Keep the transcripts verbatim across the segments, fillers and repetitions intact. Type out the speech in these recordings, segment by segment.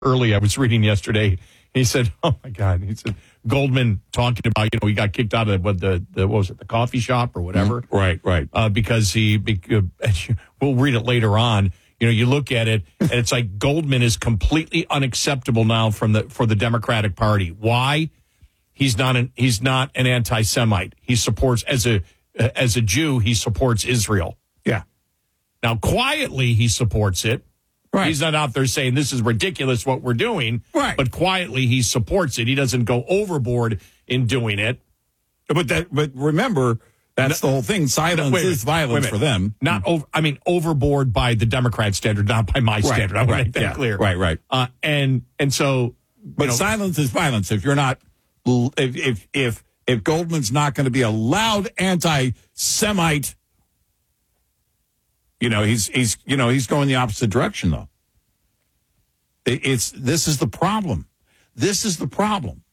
early. I was reading yesterday. He said, "Oh my God!" He said Goldman talking about, you know, he got kicked out of what the, the what was it, the coffee shop or whatever, mm, right, right, uh, because he. Uh, we'll read it later on. You know, you look at it, and it's like Goldman is completely unacceptable now from the for the Democratic Party. Why? He's not an he's not an anti-Semite. He supports as a as a Jew. He supports Israel. Yeah. Now, quietly, he supports it. Right. He's not out there saying this is ridiculous what we're doing. Right. But quietly, he supports it. He doesn't go overboard in doing it. But that. But remember, that's no, the whole thing. Silence wait, is violence for them. Not over. I mean, overboard by the Democrat standard, not by my right, standard. I want right, to make that yeah, clear. Right. Right. Uh, and and so, but know, silence is violence. If you're not, if if if if Goldman's not going to be a loud anti-Semite. You know, he's he's you know he's going the opposite direction though. It, it's this is the problem. This is the problem.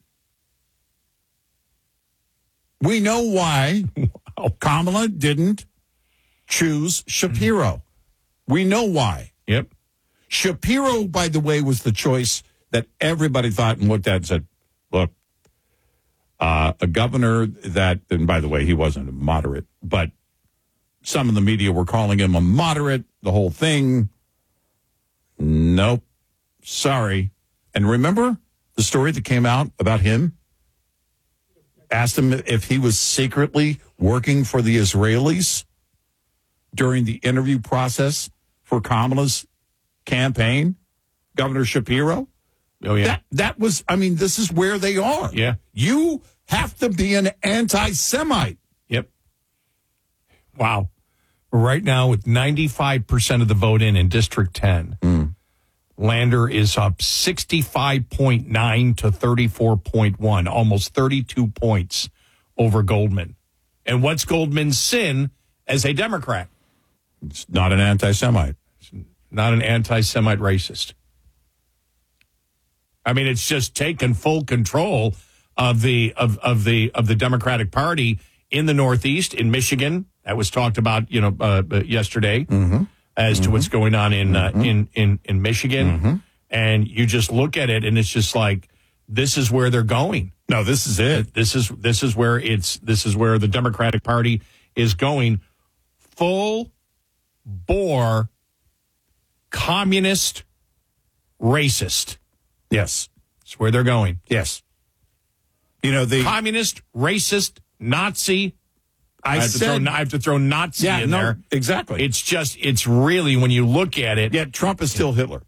We know why Kamala didn't choose Shapiro. We know why. Yep. Shapiro, by the way, was the choice that everybody thought and looked at and said, "Look, uh, a governor that," and by the way, he wasn't a moderate, but some of the media were calling him a moderate, the whole thing. Nope. Sorry. And remember the story that came out about him? Asked him if he was secretly working for the Israelis during the interview process for Kamala's campaign, Governor Shapiro. Oh, yeah. That, that was, I mean, this is where they are. Yeah. You have to be an anti-Semite. Yep. Wow. Right now, with ninety-five percent of the vote in in District ten, mm. Lander is up sixty-five point nine to thirty-four point one, almost thirty-two points over Goldman. And what's Goldman's sin as a Democrat? It's not an anti-Semite. It's not an anti-Semite racist. I mean, it's just taken full control of the of, of the of the Democratic Party in the Northeast, in Michigan. That was talked about, you know, uh, yesterday mm-hmm. as mm-hmm. to what's going on in uh, mm-hmm. in, in in Michigan, mm-hmm. and you just look at it, and it's just like this is where they're going. No, this is it. This is this is where it's this is where the Democratic Party is going. Full bore, communist, racist. Yes, that's where they're going. Yes, you know the communist, racist, Nazi. I, I, have, said, to throw, I have to throw Nazi yeah, in no, there. Exactly. It's just, it's really, when you look at it. Yeah, Trump is still Hitler.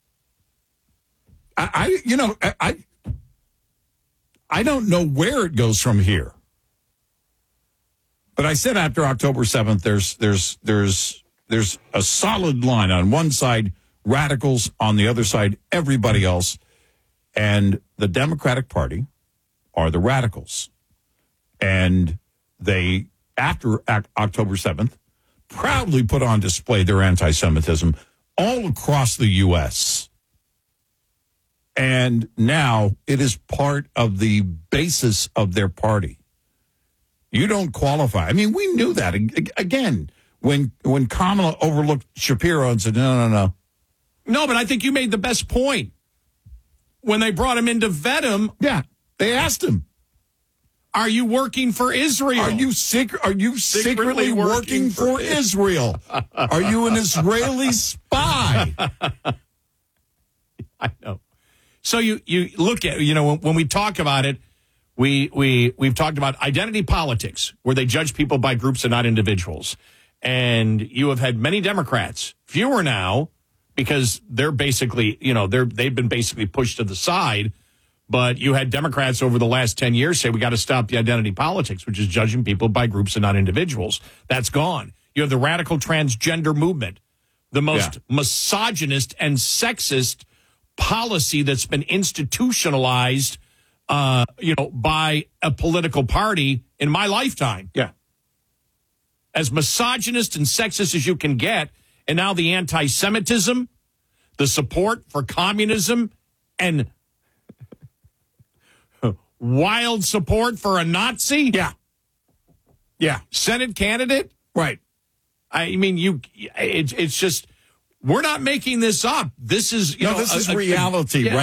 I, I you know, I, I, I don't know where it goes from here. But I said after October seventh, there's, there's, there's, there's a solid line on one side, radicals, on the other side, everybody else. And the Democratic Party are the radicals. And they, after October seventh, proudly put on display their anti-Semitism all across the U S. And now it is part of the basis of their party. You don't qualify. I mean, we knew that. Again, when when Kamala overlooked Shapiro and said, no, no, no. No, but I think you made the best point. When they brought him in to vet him. Yeah, they asked him. Are you working for Israel? Are you secret? Are you secretly, secretly working, working for, for Israel? Are you an Israeli spy? I know. So you you look at, you know, when, when we talk about it, we we we've talked about identity politics, where they judge people by groups and not individuals. And you have had many Democrats, fewer now, because they're basically, you know, they're they've been basically pushed to the side. But you had Democrats over the last ten years say we got to stop the identity politics, which is judging people by groups and not individuals. That's gone. You have the radical transgender movement, the most yeah. misogynist and sexist policy that's been institutionalized, uh, you know, by a political party in my lifetime. Yeah. As misogynist and sexist as you can get. And now the anti-Semitism, the support for communism, and wild support for a Nazi? Yeah. Yeah. Senate candidate? Right. I mean, you. It's it's just we're not making this up. This is you no, know, this is a- a- reality, yeah. right?